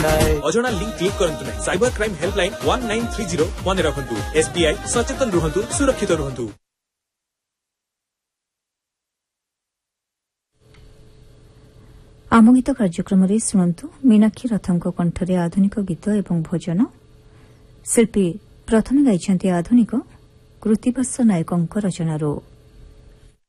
अजଣା link click करंतु नहीं। Cyber crime helpline 1930 मन रखंतु। एसबीआई सचेतन रुहंतु, सुरक्षित रुहंतु। आम गीत कार्यक्रम शुणु मीनाक्षी रथों कंठरे आधुनिक गीत एवं भोजन। शिल्पी प्रथम गाइछन्ति आधुनिक कृतिवत्स नायकों रचनारू।